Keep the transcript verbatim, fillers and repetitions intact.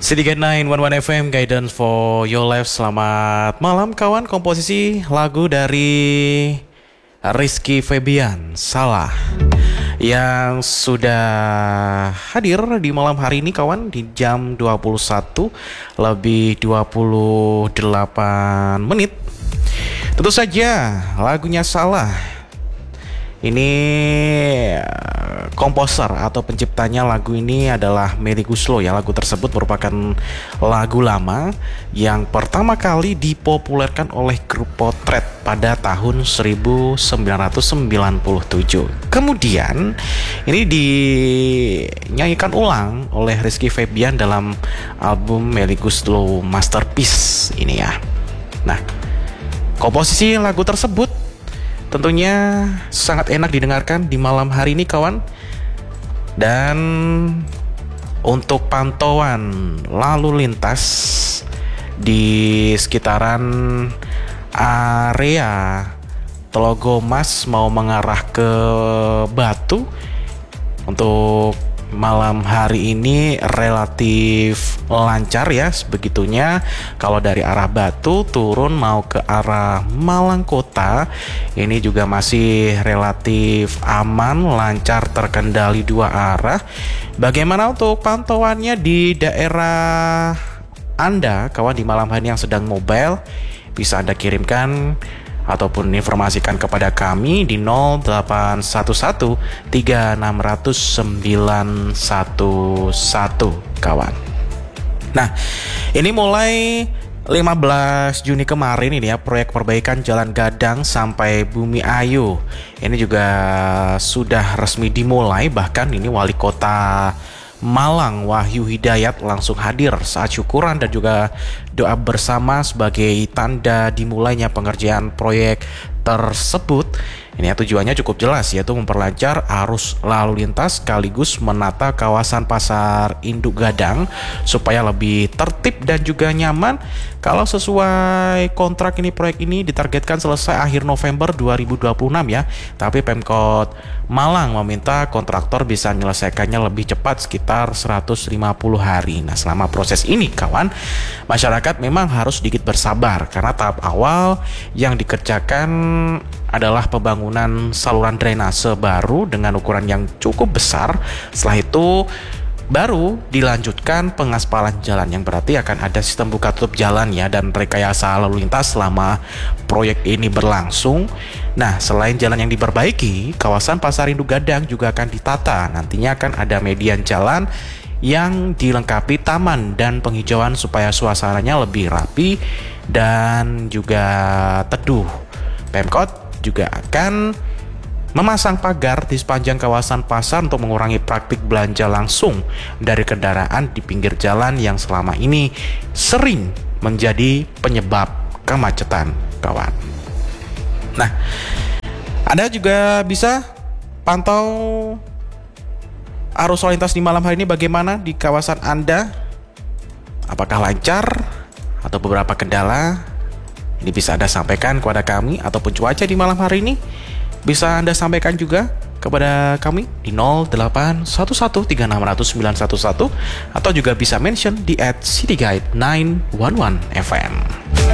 City Guide sembilan satu satu F M, Guidance for Your Life. Selamat malam kawan. Komposisi lagu dari Rizky Febian, Salah, yang sudah hadir di malam hari ini kawan, di jam dua puluh satu lebih dua puluh delapan menit. Tentu saja lagunya Salah ini komposer atau penciptanya lagu ini adalah Melly Goeslaw ya. Lagu tersebut merupakan lagu lama yang pertama kali dipopulerkan oleh grup Potret pada tahun seribu sembilan ratus sembilan puluh tujuh. Kemudian ini dinyanyikan ulang oleh Rizky Febian dalam album Melly Goeslaw Masterpiece ini ya. Nah, komposisi lagu tersebut tentunya sangat enak didengarkan di malam hari ini kawan. Dan untuk pantauan lalu lintas di sekitaran area Telogomas mau mengarah ke Batu, untuk malam hari ini relatif lancar ya sebegitunya. Kalau dari arah Batu turun mau ke arah Malang Kota, ini juga masih relatif aman, lancar, terkendali dua arah. Bagaimana untuk pantauannya di daerah Anda kawan di malam hari yang sedang mobile? Bisa Anda kirimkan ataupun informasikan kepada kami di nol delapan satu satu tiga enam nol nol sembilan satu satu kawan. Nah, ini mulai lima belas Juni kemarin ini ya, proyek perbaikan Jalan Gadang sampai Bumi Ayu ini juga sudah resmi dimulai. Bahkan ini Wali Kota Malang Wahyu Hidayat langsung hadir saat syukuran dan juga doa bersama sebagai tanda dimulainya pengerjaan proyek tersebut. Ini ya, tujuannya cukup jelas, yaitu memperlancar arus lalu lintas sekaligus menata kawasan pasar induk Gadang supaya lebih tertib dan juga nyaman. Kalau sesuai kontrak ini, proyek ini ditargetkan selesai akhir November dua ribu dua puluh enam ya. Tapi Pemkot Malang meminta kontraktor bisa menyelesaikannya lebih cepat, sekitar seratus lima puluh hari. Nah, selama proses ini kawan, masyarakat memang harus sedikit bersabar karena tahap awal yang dikerjakan adalah pembangunan saluran drainase baru dengan ukuran yang cukup besar. Setelah itu baru dilanjutkan pengaspalan jalan, yang berarti akan ada sistem buka tutup jalan ya dan rekayasa lalu lintas selama proyek ini berlangsung. Nah, selain jalan yang diperbaiki, kawasan Pasar Induk Gadang juga akan ditata. Nantinya akan ada median jalan yang dilengkapi taman dan penghijauan supaya suasananya lebih rapi dan juga teduh. Pemkot juga akan memasang pagar di sepanjang kawasan pasar untuk mengurangi praktik belanja langsung dari kendaraan di pinggir jalan yang selama ini sering menjadi penyebab kemacetan kawan. Nah, Anda juga bisa pantau arus lalu lintas di malam hari ini bagaimana di kawasan Anda. Apakah lancar atau beberapa kendala? Ini bisa Anda sampaikan kepada kami, ataupun cuaca di malam hari ini bisa Anda sampaikan juga kepada kami di nol delapan satu satu tiga enam nol nol sembilan satu satu, atau juga bisa mention di at cityguide sembilan satu satu F M.